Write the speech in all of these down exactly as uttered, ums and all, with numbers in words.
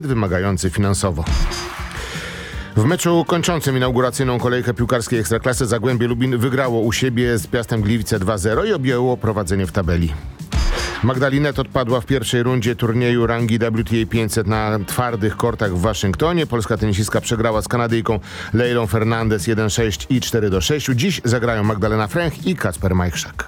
wymagający finansowo. W meczu kończącym inauguracyjną kolejkę piłkarskiej Ekstraklasy Zagłębie Lubin wygrało u siebie z Piastem Gliwice dwa zero i objęło prowadzenie w tabeli. Magdalinet odpadła w pierwszej rundzie turnieju rangi W T A pięćset na twardych kortach w Waszyngtonie. Polska tenisistka przegrała z Kanadyjką Leilą Fernandez jeden sześć i cztery do sześciu. Dziś zagrają Magdalena Fręch i Kacper Majchrzak.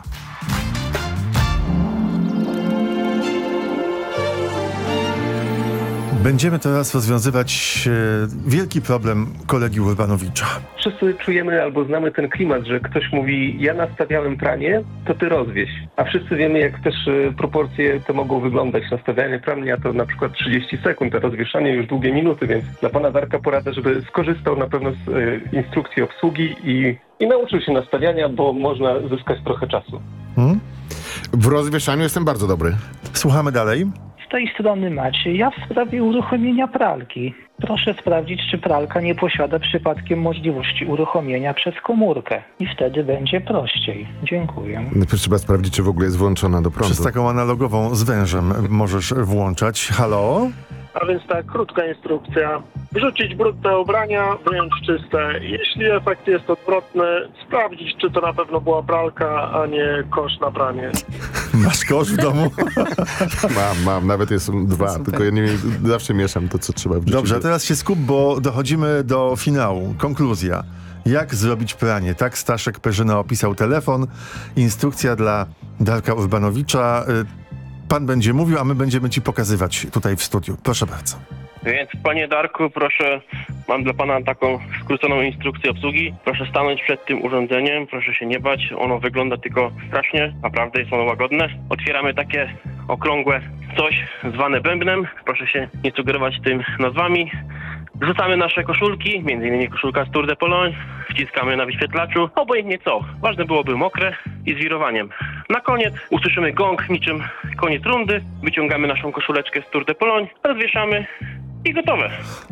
Będziemy teraz rozwiązywać e, wielki problem kolegi Urbanowicza. Wszyscy czujemy albo znamy ten klimat, że ktoś mówi: ja nastawiałem pranie, to ty rozwieź. A wszyscy wiemy, jak też e, proporcje to mogą wyglądać. Nastawianie prania to na przykład trzydzieści sekund, a rozwieszanie już długie minuty, więc dla pana Darka porada, żeby skorzystał na pewno z e, instrukcji obsługi i, i nauczył się nastawiania, bo można zyskać trochę czasu. Hmm? W rozwieszaniu jestem bardzo dobry. Słuchamy dalej. Z tej strony Maciej. Ja w sprawie uruchomienia pralki. Proszę sprawdzić, czy pralka nie posiada przypadkiem możliwości uruchomienia przez komórkę. I wtedy będzie prościej. Dziękuję. Najpierw trzeba sprawdzić, czy w ogóle jest włączona do prądu. Przez taką analogową z wężem możesz włączać. Halo? A więc tak, krótka instrukcja. Wrzucić brudne ubrania, wyjąć czyste. Jeśli efekt jest odwrotny, sprawdzić, czy to na pewno była pralka, a nie kosz na pranie. Masz kosz w domu? Mam, mam. Nawet jest dwa, Super. tylko ja nie zawsze mieszam to, co trzeba wrzucić. Dobrze, teraz się skup, bo dochodzimy do finału. Konkluzja. Jak zrobić pranie? Tak Staszek Perzyna opisał telefon. Instrukcja dla Darka Urbanowicza. Pan będzie mówił, a my będziemy ci pokazywać tutaj w studiu. Proszę bardzo. Więc panie Darku, proszę, mam dla pana taką skróconą instrukcję obsługi. Proszę stanąć przed tym urządzeniem, proszę się nie bać. Ono wygląda tylko strasznie, naprawdę jest ono łagodne. Otwieramy takie okrągłe coś zwane bębnem. Proszę się nie sugerować tym nazwami. Wrzucamy nasze koszulki, między innymi koszulka z Tour de Pologne, wciskamy na wyświetlaczu, obojętnie co. Ważne byłoby mokre i z wirowaniem. Na koniec usłyszymy gong niczym koniec rundy, wyciągamy naszą koszuleczkę z Tour de Pologne, rozwieszamy i gotowe.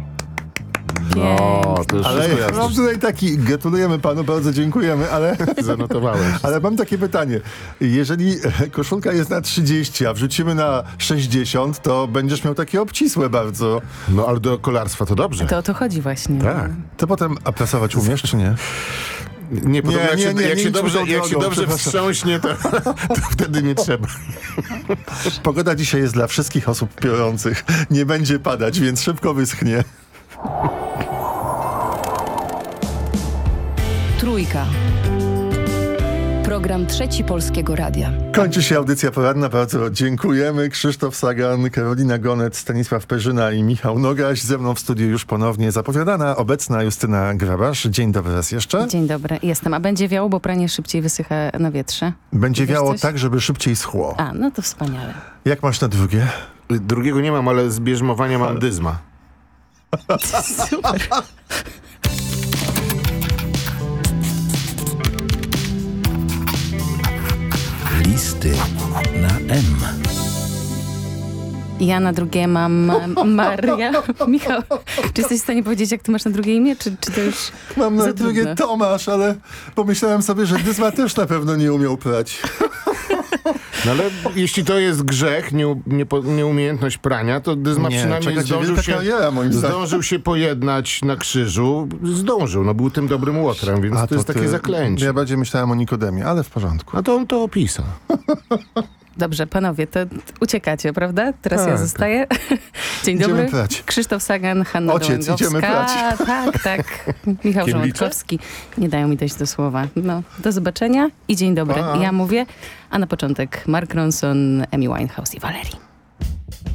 No, to już Ale wszystko ja jasne. mam tutaj taki, gratulujemy panu, bardzo dziękujemy, ale, Zanotowałem. ale mam takie pytanie. Jeżeli koszulka jest na trzydzieści, a wrzucimy na sześćdziesiąt, to będziesz miał takie obcisłe bardzo. No, ale do kolarstwa to dobrze. To o to chodzi właśnie. Tak. To potem aplasować umiesz, czy nie? Nie, podobno jak, nie, się, nie, jak, nie się idźmy dobrze, tą jak się drogą, dobrze przepraszam. wstrząśnie, to, to wtedy nie trzeba. Pogoda dzisiaj jest dla wszystkich osób piorących. Nie będzie padać, więc szybko wyschnie. Trójka. Program Trzeci Polskiego Radia. Kończy się audycja poranna. Bardzo dziękujemy. Krzysztof Sagan, Karolina Gonet, Stanisław Perzyna i Michał Nogaś. Ze mną w studiu już ponownie zapowiadana, obecna Justyna Grabarz. Dzień dobry raz jeszcze. Dzień dobry, jestem. A będzie wiało, bo pranie szybciej wysycha na wietrze? Będzie Wiesz wiało coś? tak, żeby szybciej schło. A, no to wspaniale. Jak masz na drugie? Drugiego nie mam, ale z bierzmowania mam dyzma. Super. Listy na M. Ja na drugie mam e, Maria. Michał, czy jesteś w stanie powiedzieć, jak ty masz na drugie imię? Czy, czy to już Mam na za drugie trudne? Tomasz, ale pomyślałem sobie, że Dyzma też na pewno nie umiał prać. No ale jeśli to jest grzech, nie, nie, nieumiejętność prania, to Dyzma Nie, przynajmniej czeka cię zdążył wielka się, kariera, moim zdaniem. zdążył się pojednać na krzyżu. Zdążył, no był tym dobrym łotrem, więc A to jest ty- takie zaklęcie. Ja bardziej myślałem o Nikodemie, ale w porządku. No to on to opisał. Dobrze, panowie, to uciekacie, prawda? Teraz ja Tak. zostaję. Dzień Idziemy dobry. prać. Krzysztof Sagan, Hanna Ojciec, Dołęgowska. idziemy prać. Tak, tak. Michał Kielice? Żołądkowski. Nie dają mi dojść do słowa. No, do zobaczenia i dzień dobry. Pa. Ja mówię, a na początek Mark Ronson, Amy Winehouse i Valerie.